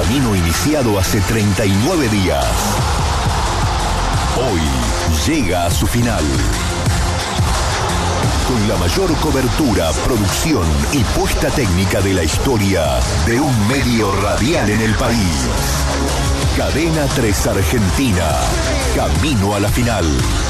camino iniciado hace 39 días. Hoy llega a su final. Con la mayor cobertura, producción y puesta técnica de la historia de un medio radial en el país. Cadena 3 Argentina. Camino a la final.